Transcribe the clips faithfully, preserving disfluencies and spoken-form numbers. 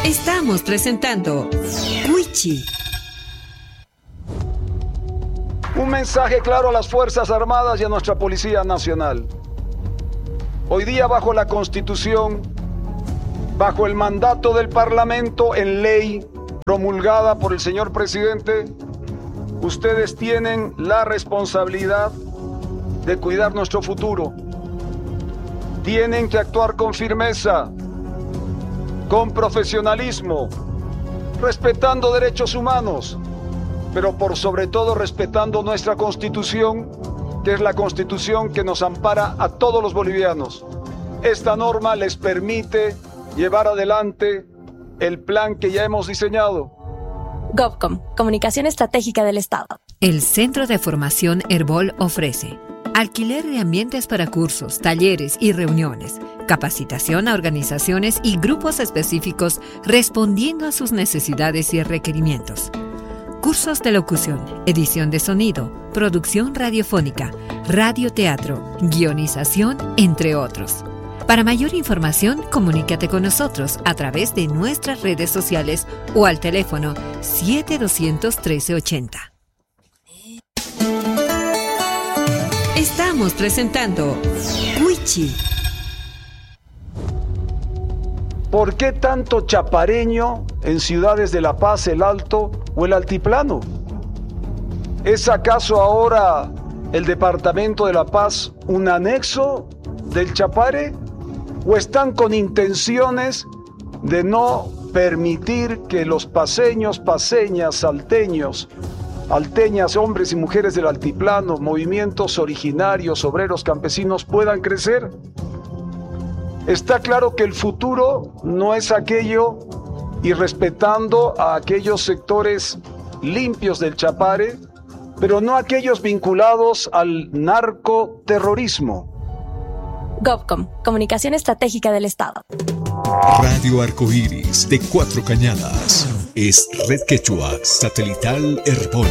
Estamos presentando Wichi. Un mensaje claro a las Fuerzas Armadas y a nuestra Policía Nacional. Hoy día, bajo la Constitución, bajo el mandato del Parlamento en ley promulgada por el señor presidente, ustedes tienen la responsabilidad de cuidar nuestro futuro. Tienen que actuar con firmeza, con profesionalismo, respetando derechos humanos, pero por sobre todo respetando nuestra Constitución, que es la Constitución que nos ampara a todos los bolivianos. Esta norma les permite llevar adelante el plan que ya hemos diseñado. GovCom, Comunicación Estratégica del Estado. El Centro de Formación Herbol ofrece alquiler de ambientes para cursos, talleres y reuniones, capacitación a organizaciones y grupos específicos respondiendo a sus necesidades y requerimientos. Cursos de locución, edición de sonido, producción radiofónica, radioteatro, guionización, entre otros. Para mayor información, comunícate con nosotros a través de nuestras redes sociales o al teléfono siete dos cero cero, uno tres ocho cero. Estamos presentando Wichi. ¿Por qué tanto chapareño en ciudades de La Paz, el Alto o el Altiplano? ¿Es acaso ahora el departamento de La Paz un anexo del Chapare? ¿O están con intenciones de no permitir que los paseños, paseñas, salteños, alteñas, hombres y mujeres del altiplano, movimientos originarios, obreros, campesinos puedan crecer? Está claro que el futuro no es aquello, y respetando a aquellos sectores limpios del Chapare, pero no aquellos vinculados al narcoterrorismo. GovCom, Comunicación Estratégica del Estado. Radio Arcoíris de Cuatro Cañadas es Red Quechua Satelital Herbol.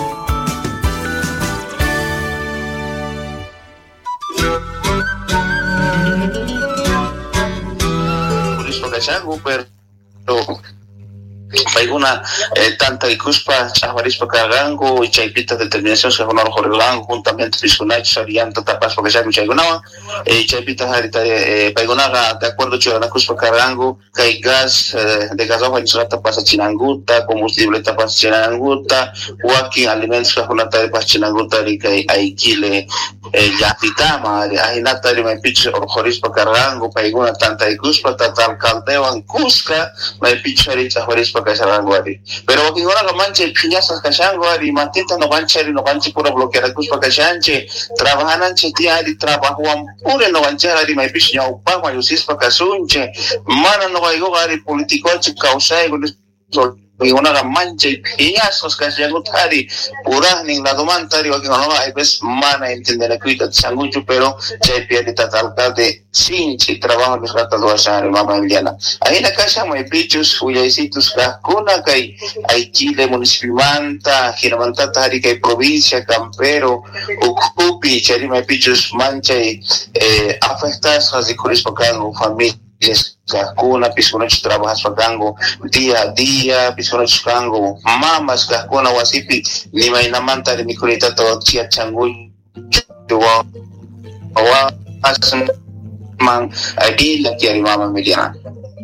Pero paiguna eh, tanta ikuspa chahuarispa cargango y chaipita determinación se honor jorlan juntamente piscunach sarianta tapas porque ya mucha iguana y chaipita harita eh, paiguna de acuerdo con la cuspa cargango que hay gas eh, de gasoil en su tapas chinanguta, combustible tapas chinanguta, walking alimentos que honata de pas chinanguta y que hay kile eh, ya pitama hay nata de me pitch jorispa cargango paiguna tanta ikuspa tatal caldeo en Cusca me pitch harita jorispa Kasharanguari. Pero aquí ahora lo manche piñasas Kashanguari, matita no manche no manche pura bloquear cuspa Kashanche, trabajan che tiari trabajuan pura no manche ari mai piña upa mayusispa Kasunche, mana no hay gogari político che causa y y una mancha y piñazos que se agotari pura ni la domantari o que no hay ves mana entender la cuita sangucho pero se pierde tal alcalde sin si trabajo los ratas do asar mama Emiliana ahí la casa muy pichos huyaisitos cascuna que hay Chile municipio manta giramanta tari que provincia campero ocupi chari muy pichos mancha y eh, afectas así curispa can familia Kakuna piscunach trabajas pagango día a día piscunach kango mamas kakuna wasipi ni maina manta de mi curita todo tia changu wa wa asan man aquí la quiere mama Emiliana.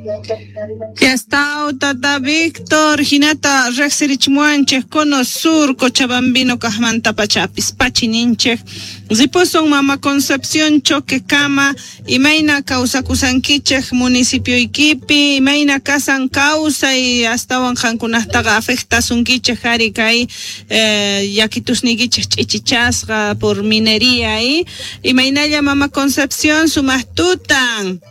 Ya está, tata Víctor, Ginata, Rexerich Muanches, Cono Sur, Cochabambino, Cajmanta, Pachapis, Pachininche, Ziposon, Mama Concepción, Choque Cama, Imeina, Causa Cusanquiche, Municipio Iquipi, Imeina, Casan Causa, y hasta Wanjancunastaga, afecta Sunquiche, Jaricay, eh, Yaquitus Niquiche, Chichichasga, por minería ahí, Imeina, ya Mama Concepción, Sumastutan.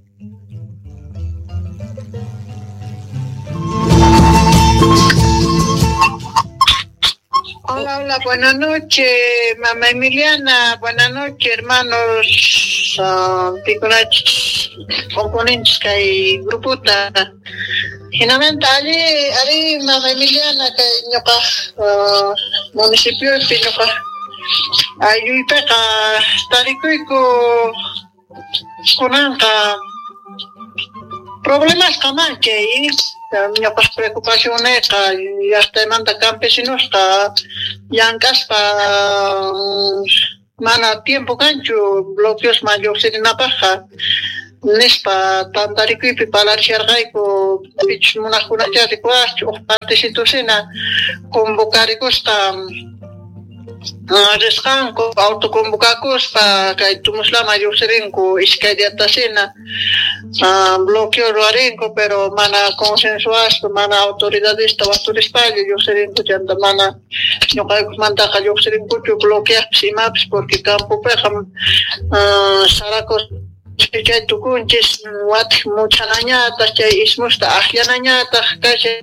Hola, hola, buenas noches, mamá Emiliana, buenas noches, hermanos, uh, componentes que hay gruputa. Finalmente, allí, allí, mamá Emiliana, que ñoca, municipio de Pinoca, allí, peca, taricuico, kunanka, problemas kamanche y ñoqas preocupaciones y hasta manda campesinos ka yankaspa mana tiempo cancho bloqueos mayores en la paja nespa tantarikuipi palarciargaiku pich munakunacharicuas o particitusena convocaricos ta Rescanco, autoconvocacos para que tu muslama yo serenco, iscadiatasena, bloqueo lo arenco, pero mana consensuas, mana autoridades, tabastur espacio, yo serenco, yanda mana, no cae mandaca, yo serenco, yo bloquea simaps, porque campo pejam, saracos. Chay tukunchis wat mucha nañata, chay ismusta ajya nañata, chay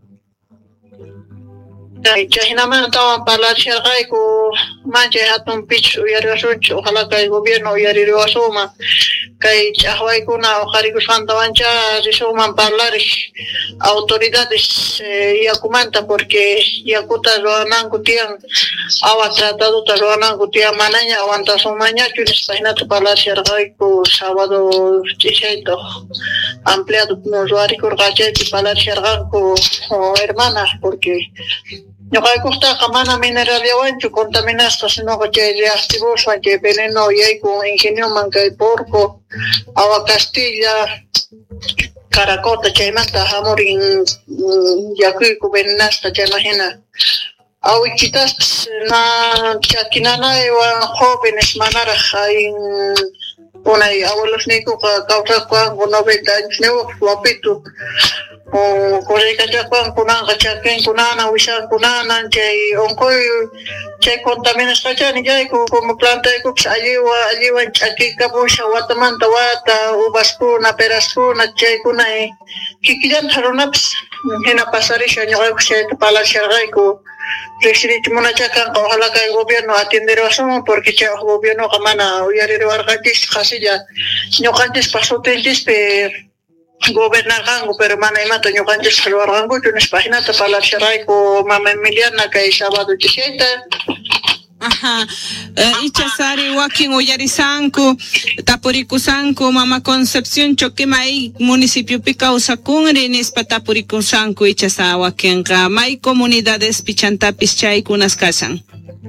Chahinaman tawan palarciargayku mancha hatun pich uyariwasunchu ojalá kay gobierno uyariwasuma kay chahwaykuna oqarikusqantawancha risuman parlarish autoridades yakumanta porque yakuta ruwananku tiyan awa trataduta ruwananku tiyan manaña aguantasumañachu nispa hinata palarciargayku sábado chishayta ampliado ruwarikurqachaypi palarciarganku hermanas porque yo hay costa camana mineral de aguancho contaminasta sino que de activosa que veneno y hay con ingenio manca y porco agua Castilla caracota que mata amorin yaku con venenasta que imagina awichitas na chakinana y jóvenes manara hay una abuelos nico causa con noventa años nuevo guapito o colega ya cuan kunanga chaken kunana wishan kunana che onkoy che contaminación ni ya como planta de cups allí wa allí wa aquí kabusha watamanta wata ubaskuna peraskuna che kunai kikidan harunaps hena pasarisha nyoy che pala shargai ko presidente munachakan ojalá que el gobierno atienda eso porque che gobierno kamana uyari wargatis khasilla nyokantes pasotentis pe gobernar gango pero mana imato ñuqanchis qhiwarqankuchu nispa hinata palarcharayku mama Emiliana kay sábado chishayta Ajá, uh, ichasari wakin uyarisanku tapurikusanku mama Concepción Choquimay municipio pica usakunri nispa tapurikusanku ichasa wakinqa may comunidades pichantapis chaykunas kasan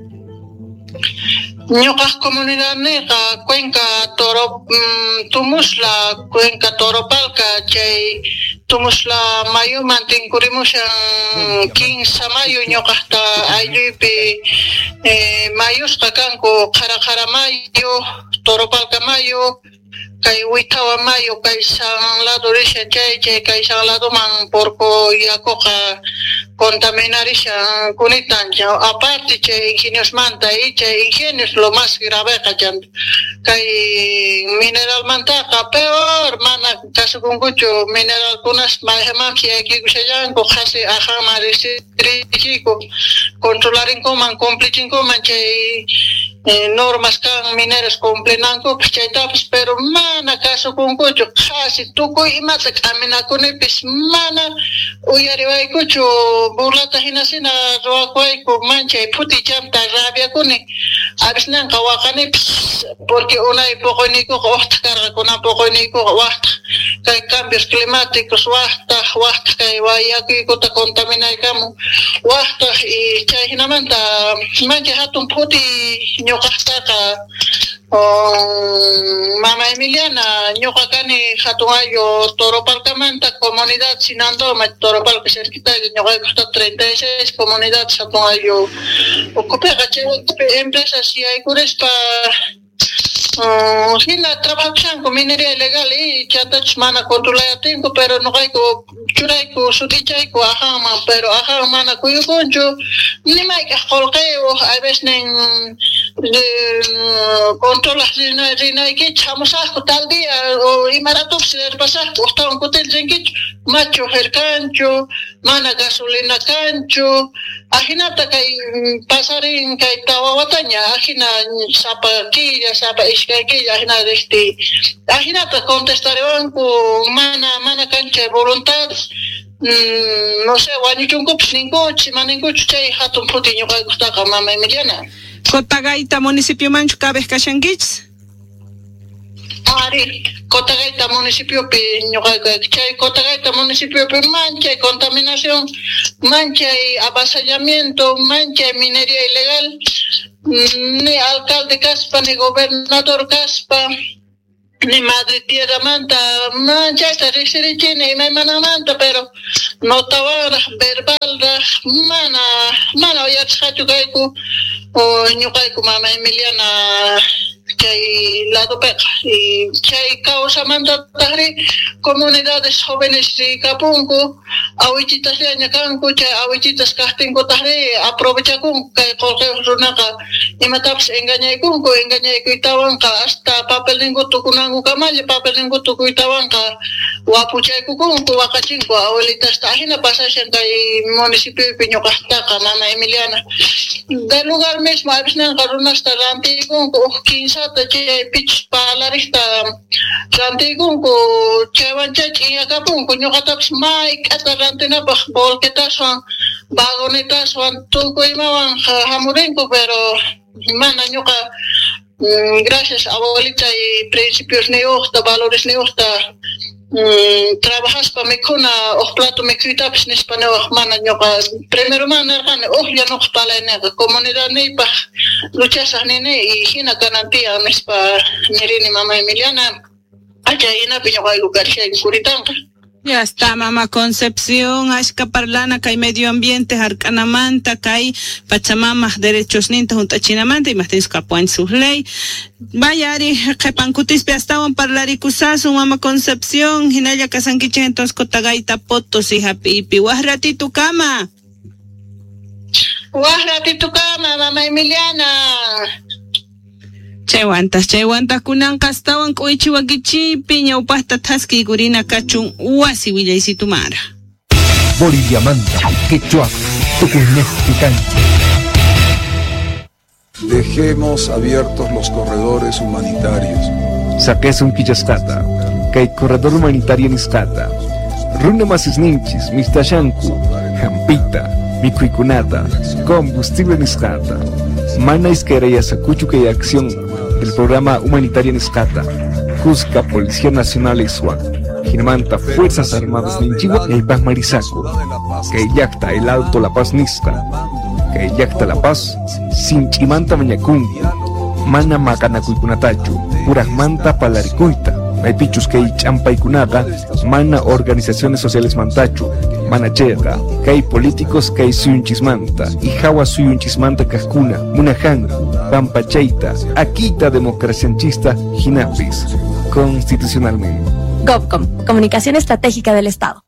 ñuqas comunidad nega Cuenca Toro um, Tumusla Cuenca Toropalca chay Tumusla mayuman tinkurimushan quince mayo ñuqasta ayllupi eh, mayusqa kanku qara qara mayo Toropalca mayo kay Huitawa mayo kay San Lado rishan chay chay kay San Lado man porco yakoqa contaminarishan kunitan aparte chay ingenios manta y chay ingenios lo más grave kachan kay mineral mantaqa peor mana caso kunkuchu mineral kunas maheman kiyaki kushayan ko khasi aja marisi richiko controlarin koman complichin koman chay Eh, normas kan mineros complenanku chaytapas pero mana caso kunkuchu khasi tukuy imata k'aminakunipis mana uyariwaykuchu burlata hinasina ruwakuwayku manchay phuti llamta rabiakuni abisnanqa waqanipis porque unay puquyniikuqa waqta karqakuna puquyniikuqa waqta kay cambios climáticos waqta waqta kay wayakuykuta contaminaykamun waqta y chay hinamanta manchay hatun phuti ñuqastaqa mama Emiliana ñuqakani hatungayo Toropalcamanta comunidad Sinandoma Toropalca cerquita ñuqaykusta treinta y seis comunidades hatungayo ocupeqa chay empresas yaykurispa hina trabajanku minería ilegal y chatach mana controlayatinko pero nuqayku churayku sutichayku ajaman pero ajaman mana kuyukunchu nimayqa qolqeyo a veces nin controlas rinayki chamusaqku tal día o imaratupsi pasaqku ustawan kutilrinkichu macho herkanchu mana gasolina kanchu ajinata kay pasarin kay tawawataña ajina sapakilla sapa ishkaykilla ajina este ajinata contestarewanku mana mana kancha voluntad mm, no sé wañuchunkupas ninkuchi maninkuchu chay hatun phuti ñuqaykustaqa mama Emiliana Cotagaita municipio manchu cabez kashankichis Ari, Cotagaita municipio Piñoga, Chay, Cotagaita municipio mancha y contaminación, mancha y avasallamiento, mancha y minería ilegal, ni alcalde Caspa, ni gobernador Caspa, ni madre tierra manta, mancha esta resirichina y me mana manta, pero no tabara, verbal, mana, mana, oya chachukaiku, o ñukaiku mama Emiliana. Chay lado peca y chay causa manda tahri comunidades jóvenes de Kapunku awichitas de añacanku chay awichitas castingo tahri aprovecha kun que colgeo runaka y mataps engañai kunku engañai kuitawanka hasta papel ningu tukunangu kamalle papel ningu tukuitawanka wapuchay kunku wakachinko abuelitas tahina pasasen kay municipio Piñocastaka mama Emiliana del lugar mismo abisnan karunas taranti kunku quince Chay pitch palarista rantigunku chavanchachi akapunku ñuqatapas may k'atarantinapaq bolquetaswan vagonetaswan tukuy imawan hamurinku pero mana ñuqa gracias abuelita y principios niuqta valores niuqta trabajaspa mikhuna uq plato mikhuytapas nispa niwaq mana ñuqa primero mana nirqani uqlla nuqpalayniqa comunidad niypaq luchasaq nini y hina kanantiya nispa nirini mama Emiliana acha hinapi ñuqayku karishayku kuritanqa. Ya está, Mama Concepción, ashka parlana kay medio ambiente harkanamanta kay Pachamama derechos ninta junta chinamanta y más tienes capuan su ley. Vaya ari kepankutispe hasta un parlaricusazo Mama Concepción, hinaya kasankiche entonces kotagaita potos y happy pi wahratito kama. Wahratito kama Mama Emiliana. Chaywantas, chaywantas kunan kastawan kuichi wakichi piña upasta taski gurina kachun wasi willaysitumara. Bolivia manta, quechua, tucunesti cancha. Dejemos abiertos los corredores humanitarios. Saques un quichascata, que hay corredor humanitario niscata. Runa masis ninchis, mistashanku, jampita, micuicunata, combustible niscata. Mana isquereya sacuchu que hay acción del programa humanitario Niscata, Cusca, Policía Nacional Ixuan, Jinamanta, Fuerzas Armadas Ninchigua, el Paz Marisaco, que yacta el Alto La Paz Nisca, que yacta La Paz, Sinchimanta Mañacungi, Mana Macanacuicunatachu, Purasmanta Palaricuita, Maipichus que hay Champaicunaga, Mana Organizaciones Sociales Mantachu, Mana Chega, que hay políticos que hay Suyunchismanta, y Jawa Suyunchismanta Cascuna, Munajangu, Pampacheita, Akita Democracianchista, Jinapis, constitucionalmente. GovCom, Comunicación Estratégica del Estado.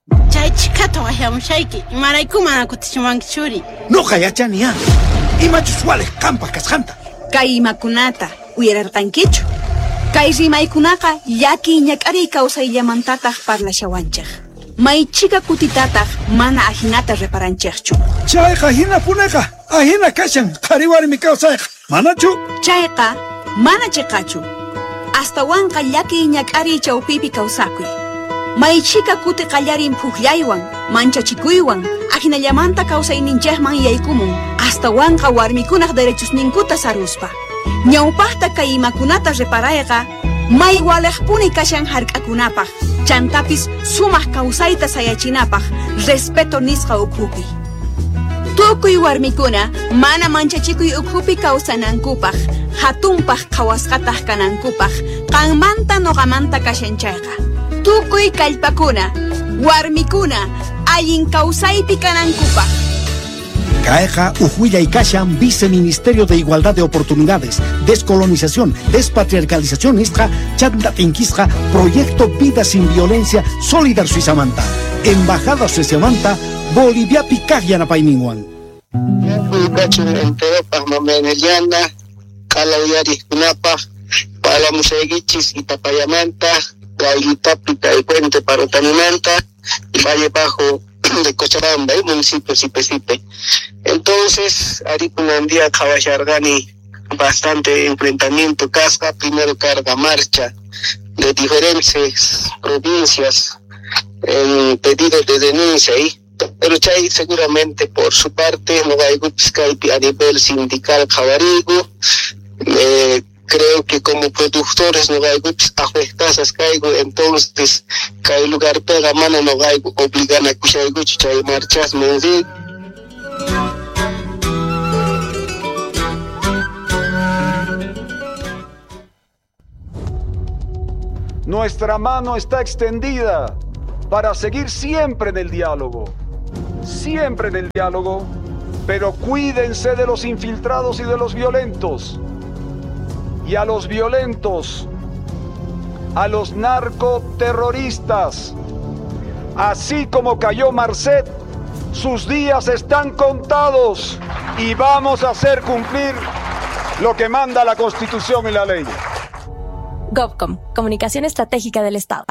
No kayachania, imachusuales campas casjanta. Kay makunata, uyarartankichu. Kay rimaykunaqa yaki ñak'ari kawsayllamantataq parlashawанchaq. Maychiqa kutitataq mana ahinata reparanchiqchu. Chayqa hina punaqa ahina kashan qhariwarmi kawsayqa. Manachu? Chayqa mana chiqachu. Astawanqa yaki ñak'ari chawpipi kawsakuy. Maychiqa kuti qallarin phuqllaywan, manchachikuywan, ahinallamanta kawsayninchaqman yaykumun. Astawanqa warmikunaq derechosninkuta saruspa. Ñawpaqta kay imakunata reparayqa may waleqpuni kashan hark'akunapaq chantapis sumaq kawsayta sayachinapaq respeto nisqa ukhupi. Tukuy warmikuna mana manchachikuy ukhupi kawsanankupaq hatunpaq qhawasqataq kanankupaq qanmanta noqamanta kashanchayqa. Tukuy kallpakuna warmikuna allin kawsaypi kanankupaq. Caeja Ujuya y Kashan, Viceministerio de Igualdad de Oportunidades, Descolonización, Despatriarcalización Istra, Chandatinquistra, Proyecto Vida Sin Violencia, Solidar Suizamanta, Embajada Suizamanta, Bolivia Picagana Paininguan. Para Museguichis y Tapayamanta, Gailitapita y Puente Parotanimanta, Valle Bajo de Cochabamba y municipio Sipe Sipe. Entonces, Aripunandía, Cabachargani, bastante enfrentamiento, casca, primero carga, marcha de diferentes provincias en pedidos de denuncia ahí. Pero Chay seguramente por su parte no hay a nivel sindical Cabarigo, eh, creo que como productores no hay afectadas caigo, entonces cada lugar pega mano no hay obligan a escuchar y marchas me dice. Nuestra mano está extendida para seguir siempre en el diálogo, siempre en el diálogo, pero cuídense de los infiltrados y de los violentos. Y a los violentos, a los narcoterroristas, así como cayó Marcet, sus días están contados y vamos a hacer cumplir lo que manda la Constitución y la ley. GovCom, Comunicación Estratégica del Estado.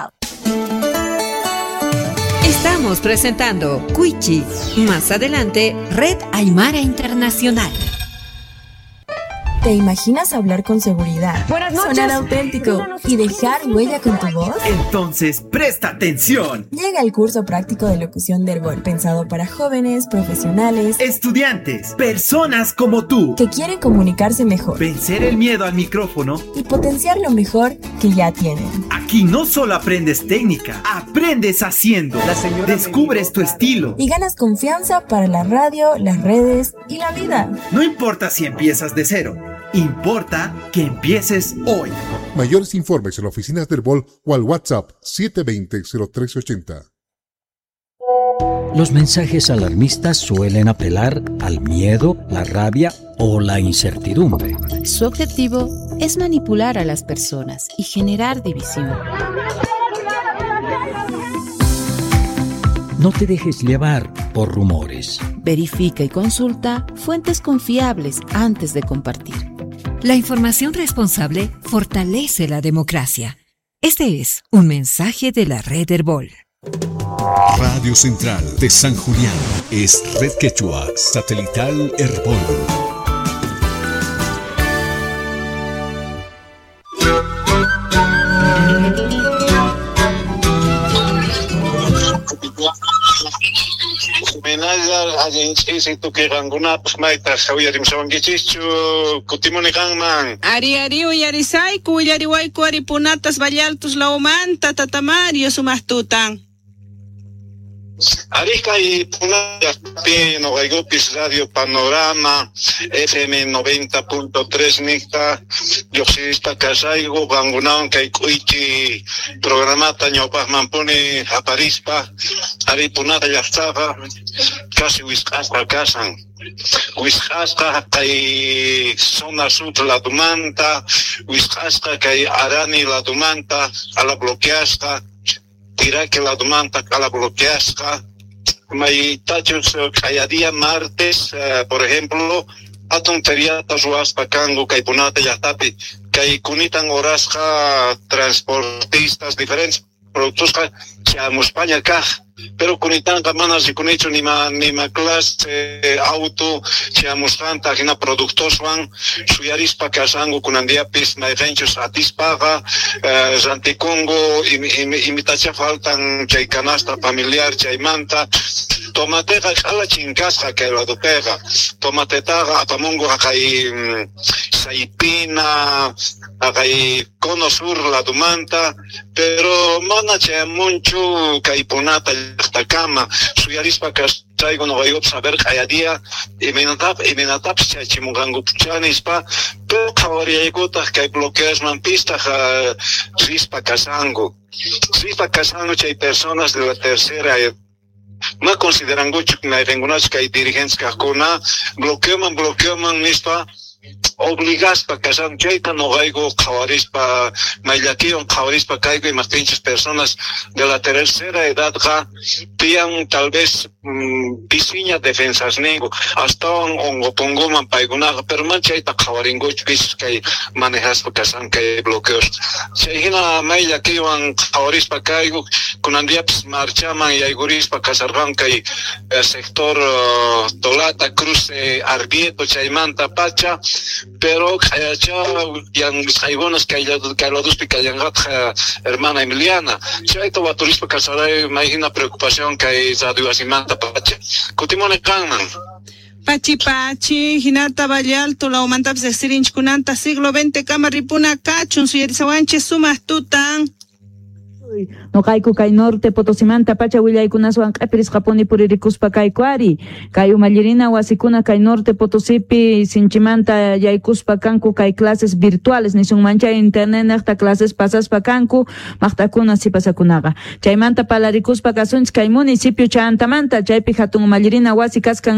Estamos presentando Cuichi. Más adelante, Red Aymara Internacional. ¿Te imaginas hablar con seguridad? Buenas noches. Sonar auténtico y dejar huella con tu voz. Entonces, presta atención. Llega el curso práctico de locución de Herbol, pensado para jóvenes, profesionales, estudiantes, personas como tú, que quieren comunicarse mejor, vencer el miedo al micrófono y potenciar lo mejor que ya tienen. Aquí no solo aprendes técnica, aprendes haciendo. Descubres tu estilo y ganas confianza para la radio, las redes y la vida. No importa si empiezas de cero. Importa que empieces hoy. Mayores informes en las oficinas del Herbol o al WhatsApp siete dos cero, cero tres ocho cero. Los mensajes alarmistas suelen apelar al miedo, la rabia o la incertidumbre. Su objetivo es manipular a las personas y generar división. No te dejes llevar por rumores. Verifica y consulta fuentes confiables antes de compartir. La información responsable fortalece la democracia. Este es un mensaje de la Red Herbol. Radio Central de San Julián es Red Quechua Satelital Herbol. Menaya agency si tu kiranguna maita sawiyarim sawangichichu kutimuni kanman. Ari ari uyarisay kuyariway kuari punatas vallaltus laumanta tatamario sumastutan. Arika y Punaya no Gaigopis Radio Panorama F M noventa punto tres Nicta Yoxista Casaigo Bangunaon Kaikuichi Programata Ñopas Mampone Aparispa Ari Punata Yastava Casi Wiscasta Casan Wiscasta Kai Zona Sud La Dumanta Wiscasta Kai Arani La Dumanta a la bloqueasta Tira que la demanda a la bloqueasca, may tachos cada día martes, uh, por ejemplo, a tontería tasuas pacango, que punata ya tapi, que cunitan horasca transportistas diferentes, productos que a España acá, pero cunitan camanas y cunicho ni ma ni ma clase auto, que a Mustanta que na productos van, suyaris pa casango kunandia pis na eventos atispaga, Zanticongo imitacha faltan que canasta familiar, que manta, tomate a la chincasa que la dopega, tomate taga apamongo acai saipina, acai cono sur la dumanta, pero mana che mucho caiponata hasta cama, suyaris pa traigo no voy a saber cada día y me natap y me natap se chimungango puchanis pa, pero cabaría gotas que hay bloqueos man pista rispa casango, rispa casango que hay personas de la tercera no consideran mucho que hay algunas que hay dirigentes que acona bloquean bloquean nispa obligas para casar chaita no gaigo cabaris pa mailaquion cabaris pa caigo y más pinches personas de la tercera edad ja pian tal vez mmm, pisciña defensas nego hasta un o pongo man paiguna pero man chaita cabaringo chis que manejas pa casar que bloqueos chaina mailaquion cabaris pa caigo con andiaps marchaman y aiguris pa casar que el sector uh, Tolata cruce Arbieto chaimanta pacha pero ya yang algunos que que lo dos pica yang hermana Emiliana chaito va turismo casara imagina preocupación que hay radio asimanta pacha kutimone kanman Pachi pachi, hinata Vallalto, la umantapis exirinchkunanta siglo veinte kama ripuna kachun, suyarisawanchis sumas tutan. No kayku kay norte Potosimanta pacha willaykunaswan q'ipirisqapuni puririkuspa kaykuari kay umalirina wasikuna kay norte Potosipi sinchimanta yaykuspa kanku kay clases virtuales nisunmancha internet naqta clases pasaspa kanku maqtakuna sipasakunaqa chaymanta palarikuspa kasunchis kay municipio chantamanta chaypi hatun umalirina wasi kaskan